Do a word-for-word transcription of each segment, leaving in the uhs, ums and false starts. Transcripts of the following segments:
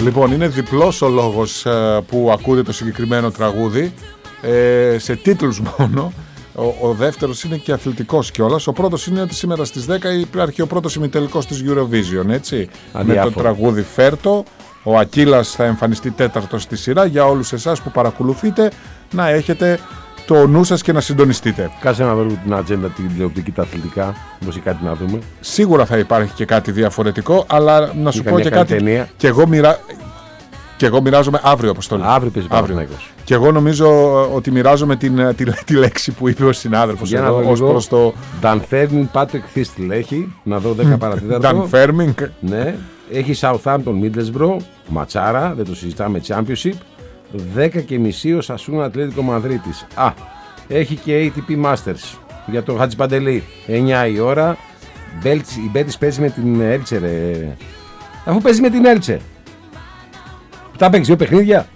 Λοιπόν, είναι διπλός ο λόγος ε, που ακούτε το συγκεκριμένο τραγούδι, ε, σε τίτλους μόνο. Ο, ο δεύτερος είναι και αθλητικός κιόλας. Ο πρώτος είναι ότι σήμερα στις δέκα υπάρχει ο πρώτος ημιτελικός της Eurovision, έτσι. Αδιάφορο. Με το τραγούδι Φέρτο. Ο Ακύλας θα εμφανιστεί τέταρτος στη σειρά. Για όλους εσάς που παρακολουθείτε, να έχετε το νου σας και να συντονιστείτε. Κάτσε να βρούμε την ατζέντα την τηλεοπτική, τα αθλητικά. Μήπως κάτι να δούμε. Σίγουρα θα υπάρχει και κάτι διαφορετικό, αλλά να σου Ή πω και κάτι. ταινία. Και εγώ, μοιρα... και εγώ μοιράζομαι αύριο, Αποστόλη. Αύριο παίζει Παναθηναϊκός. Και εγώ νομίζω ότι μοιράζομαι την, τη, τη λέξη που είπε ο συνάδελφος εδώ ως προς το. Dan Ferming, Patrick Thistle έχει. Να δω δέκα παρατέταρτο. Dan Ferming. Ναι. Έχει Southampton Middlesbrough. Ματσάρα, δεν το συζητάμε. Championship. δέκα και μισή ο Σασούνα Ατλέτικο Μαδρίτης. Α, έχει και έι τι πι Masters για τον Χατζιπαντελή. εννιά η ώρα. Η Μπέτης παίζει με την Έλτσε, ρε. Αφού παίζει με την Έλτσε. Τα παίξει δύο παιχνίδια.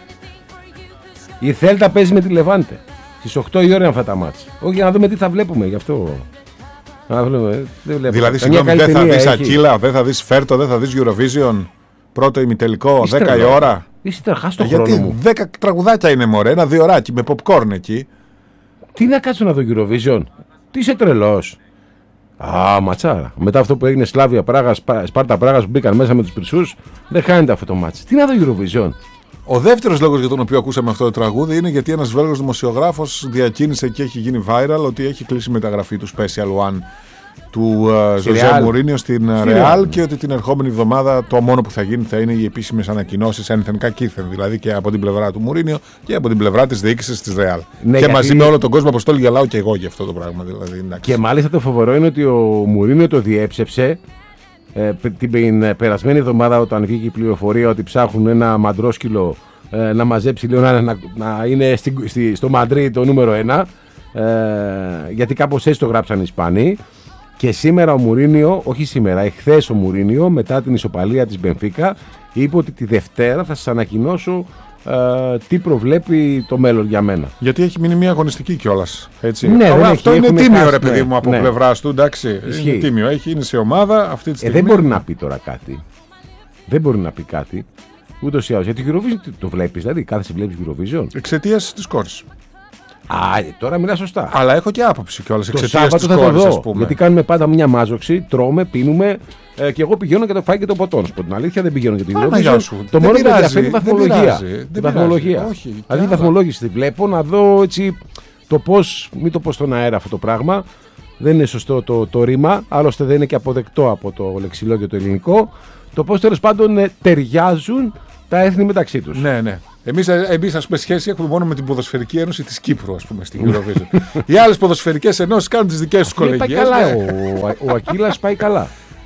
Η Θέλτα παίζει με τη Λεβάντε. Στις οκτώ η ώρα είναι αυτά τα μάτς. Όχι, για να δούμε τι θα βλέπουμε, γι' αυτό. Να βλέπουμε, δεν βλέπουμε. Δηλαδή, συγγνώμη, δεν θα δεις Ακύλα, δεν θα δεις Φέρτο, δεν θα δεις Eurovision. Πρώτο ημιτελικό, δέκα η ώρα. Είσαι τερχάς το χρόνο Γιατί μου. δέκα τραγουδάκια είναι, μωρέ, ένα δύο ωράκι με popcorn εκεί. Τι να κάτσω να δω Eurovision. Τι είσαι τρελός. Α, ματσάρα. Μετά αυτό που έγινε Σλάβια Πράγα, Σπάρτα Πράγα που μπήκαν μέσα με τους Πυρσούς, δεν χάνεται αυτό το μάτς. Τι να δω Eurovision. Ο δεύτερος λόγος για τον οποίο ακούσαμε αυτό το τραγούδι είναι γιατί ένας Βέλγος δημοσιογράφος διακίνησε και έχει γίνει viral ότι έχει κλείσει μεταγραφή του Special One του Ζωζέ Μουρίνιο στην Real και ότι την ερχόμενη εβδομάδα το μόνο που θα γίνει θα είναι οι επίσημες ανακοινώσεις ένθεν κακήθεν, δηλαδή και από την πλευρά του Μουρίνιο και από την πλευρά της διοίκησης της Real. Ναι, και γιατί... μαζί με όλο τον κόσμο, Αποστόλη, γελάω και εγώ για αυτό το πράγμα. Δηλαδή, και μάλιστα το φοβερό είναι ότι ο Μουρίνιο το διέψευσε ε, την περασμένη εβδομάδα όταν βγήκε η πληροφορία ότι ψάχνουν ένα μαντρόσκυλο ε, να μαζέψει λίγο να, να, να είναι στη, στη, στο Μαντρί το νούμερο ένα, ε, γιατί κάπως έτσι το γράψαν οι Ισπανοί. Και σήμερα ο Μουρίνιο, όχι σήμερα, εχθές ο Μουρίνιο, μετά την ισοπαλία της Μπενφίκα, είπε ότι τη Δευτέρα θα σας ανακοινώσω ε, τι προβλέπει το μέλλον για μένα. Γιατί έχει μείνει μια αγωνιστική κιόλας. Έτσι. Ναι, αλλά αυτό έχει, είναι τίμιο, χάσει, ρε παιδί ναι, μου, από ναι. πλευράς του. Εντάξει, είναι τίμιο. Έχει, είναι σε ομάδα αυτή τη στιγμή. Ε, δεν μπορεί να πει τώρα κάτι. Δεν μπορεί να πει κάτι. Ούτως ή άλλως. Γιατί Eurovision το βλέπεις, δηλαδή κάθεσαι βλέπεις Eurovision. Εξαιτίας της κόρης. Α, τώρα μιλά σωστά. Αλλά έχω και άποψη κιόλας εξαιτίας της κόρης, ας πούμε. Γιατί κάνουμε πάντα μια μάζοξη, τρώμε, πίνουμε ε, και εγώ πηγαίνω και το φάει και το ποτό. Σου πω την αλήθεια, δεν πηγαίνω για την Eurovision. Το μόνο που με ενδιαφέρει είναι η βαθμολογία. Η βαθμολογία. Δηλαδή, η βαθμολόγηση τη βλέπω να δω έτσι το πώς, μην το πω στον αέρα αυτό το πράγμα. Δεν είναι σωστό το, το ρήμα, άλλωστε δεν είναι και αποδεκτό από το λεξιλόγιο το ελληνικό. Το πώς τέλος πάντων ε, ταιριάζουν τα έθνη μεταξύ τους. Ναι, ναι. Εμείς, εμείς ας πούμε, σχέση έχουμε μόνο με την Ποδοσφαιρική Ένωση της Κύπρου, ας πούμε, στην Eurovision. Οι άλλες ποδοσφαιρικές ενώσεις κάνουν τις δικές τους κολεγίες. Πάει καλά, ναι. ο, ο Ακύλας πάει καλά.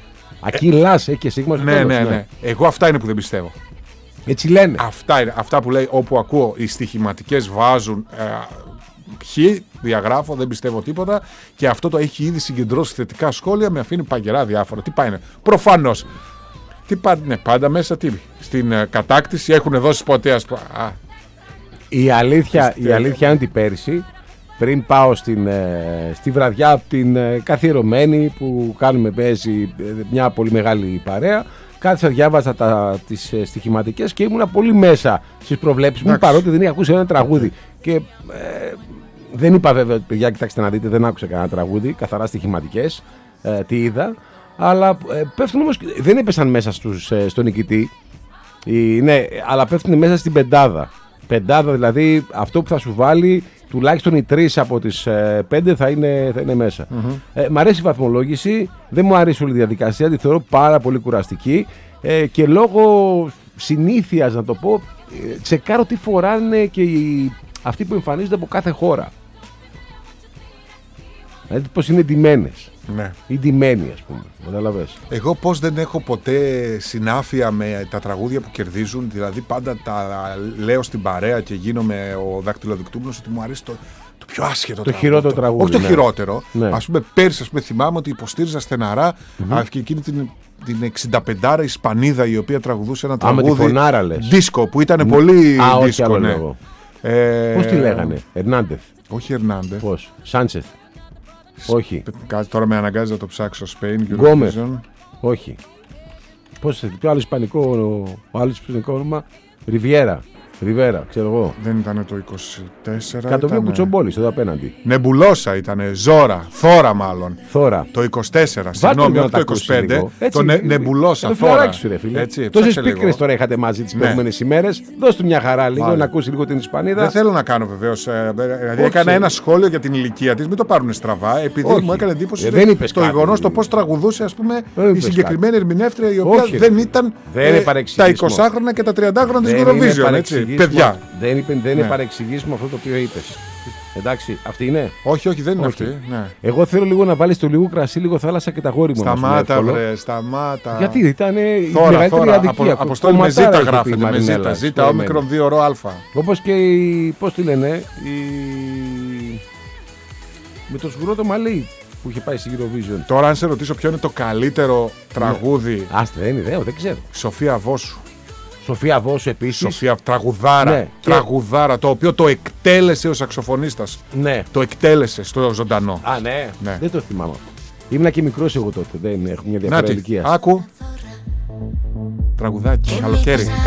Ακύλας, έχει και σίγμα στο ναι, τέλος, ναι, ναι, ναι. Εγώ αυτά είναι που δεν πιστεύω. Έτσι λένε. Αυτά είναι. Αυτά που λέει, όπου ακούω οι στοιχηματικές βάζουν ε, χ, διαγράφω, δεν πιστεύω τίποτα. Και αυτό το έχει ήδη συγκεντρώσει θετικά σχόλια, με αφήνει παγερά διάφορα. Τι πάει, προφανώς. Τι πάντα, ναι, πάντα μέσα τι, στην uh, κατάκτηση έχουν δώσει ποτέ ας πούμε. Η αλήθεια, η αλήθεια είναι ότι πέρυσι, πριν πάω στην, ε, στη βραδιά την ε, καθιερωμένη που κάνουμε παίζει ε, μια πολύ μεγάλη παρέα, κάθισα διάβαζα τα, τις ε, στοιχηματικές και ήμουνα πολύ μέσα στις προβλέψεις μου, παρότι δεν είχα ακούσει ένα τραγούδι. Και ε, δεν είπα βέβαια ότι παιδιά, κοιτάξτε να δείτε, δεν άκουσα κανένα τραγούδι, καθαρά στοιχηματικές, ε, τι είδα. Αλλά ε, πέφτουν όμως, δεν έπεσαν μέσα στους, ε, στον νικητή, η, ναι, αλλά πέφτουν μέσα στην πεντάδα. Πεντάδα δηλαδή, αυτό που θα σου βάλει, τουλάχιστον οι τρεις από τις ε, πέντε θα είναι, θα είναι μέσα. Mm-hmm. Ε, μ' αρέσει η βαθμολόγηση, δεν μου αρέσει όλη η διαδικασία, τη θεωρώ πάρα πολύ κουραστική ε, και λόγω συνήθειας να το πω, ε, τσεκάρω τι φοράνε και οι, αυτοί που εμφανίζονται από κάθε χώρα. Δηλαδή πώς είναι ντυμένες. Ναι. Ή ντυμένοι, ας πούμε. Καταλαβες. Εγώ πώς δεν έχω ποτέ συνάφεια με τα τραγούδια που κερδίζουν. Δηλαδή πάντα τα λέω στην παρέα και γίνομαι ο δακτυλοδεικτούμενος ότι μου αρέσει το, το πιο άσχετο το τραγούδι. Χειρότερο τραγούδι. Όχι το ναι. χειρότερο. Ναι. Ας πούμε πέρσι ας πούμε, θυμάμαι ότι υποστήριζα στεναρά mm-hmm. και εκείνη την, την εξηνταπεντάρα Ισπανίδα η οποία τραγουδούσε ένα τραγούδι. Α, με τη φωνάρα λες. Δίσκο που ήταν πολύ Α, όχι δίσκο. Ναι. Ε... Πώς τη λέγανε, Ερνάντεθ. Όχι Ερνάντεθ. Πώς, Σάντσεθ. Όχι. Τώρα με αναγκάζει να το ψάξω. Spain, Γκόμεθ. Όχι. Πώς το άλλο ισπανικό, ο άλλο ισπανικό όνομα, Ριβιέρα. Ριβέρα, ξέρω εγώ. Δεν ήταν το είκοσι τέσσερα. Κατοβείο Κουτσομπόλης εδώ απέναντι. Νεμπουλόσα ήταν, Ζώρα, Θώρα μάλλον. Θώρα. Το είκοσι τέσσερα, συγγνώμη, όχι το είκοσι πέντε. Το νε, Νεμπουλόσα, το Θώρα. Τόσες πίκρες τώρα είχατε μαζί τις ναι. προηγούμενες ημέρες. Δώσ' του μια χαρά λίγο Μάλε. να ακούσει λίγο την Ισπανίδα. Δεν θέλω να κάνω βεβαίως. Δηλαδή έκανα ένα σχόλιο για την ηλικία της, μην το πάρουν στραβά. Επειδή όχι. μου έκανε εντύπωση ε, το γεγονός το πώς τραγουδούσε ας πούμε, η συγκεκριμένη ερμηνεύτρια η οποία όχι, δεν ήταν τα εικοσάχρονα και τα τριαντάχρονα της Eurovision. Παιδιά. Δεν, είπε, δεν ναι. είναι παρεξηγήσιμο αυτό το οποίο είπες. Εντάξει, αυτή είναι. Όχι, όχι, δεν είναι όχι. αυτή. Ναι. Εγώ θέλω λίγο να βάλεις το λίγο κρασί, λίγο θάλασσα και τα γόρι μου. Σταμάτα, βρε, σταμάτα. Γιατί ήταν η θώρα, μεγαλύτερη θώρα. αδικία. Απο, αποστόλη με ζήτα γράφεται. Με ζήτα, ζήτα, όμικρον δύο ρο αλφα. Όπως και η. Πώς τη λένε, η. Με το σγουρό το μαλλί που είχε πάει στη Eurovision. Τώρα, αν σε ρωτήσω ποιο είναι το καλύτερο τραγούδι. Ναι. Άστε, δεν είναι, δεν ξέρω. Σοφία Βόσου. Σοφία Βόσου επίσης. Σοφία, τραγουδάρα. Ναι. Τραγουδάρα, το οποίο το εκτέλεσε ο σαξοφωνίστας. Ναι. Το εκτέλεσε στο ζωντανό. Α, ναι. ναι. Δεν το θυμάμαι. Ήμουν και μικρός εγώ τότε. Δεν έχω μια διαφορά ηλικίας. Άκου. Τραγουδάκι, καλοκαίρι.